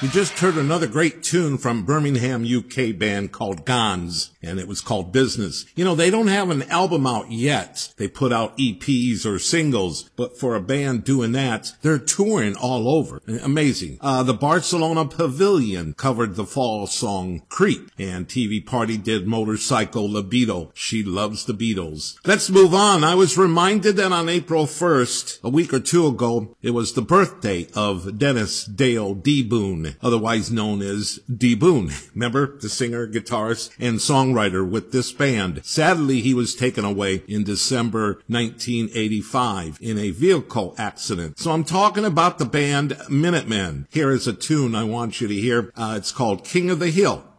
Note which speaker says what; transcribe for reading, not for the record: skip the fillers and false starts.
Speaker 1: You just heard another great tune from Birmingham, UK band called Gons, and it was called Business. You know, they don't have an album out yet. They put out EPs or singles, but for a band doing that, they're touring all over. Amazing. The Barcelona Pavilion covered the fall song Creep, and TV Party did Motorcycle Libido. She loves the Beatles. Let's move on. I was reminded that on April 1st, a week or two ago, it was the birthday of Dennis Dale D. Boone, otherwise known as D. Boone. Remember, the singer, guitarist, and songwriter with this band. Sadly, he was taken away in December 1985 in a vehicle accident. So I'm talking about the band Minutemen. Here is a tune I want you to hear. It's called King of the Hill.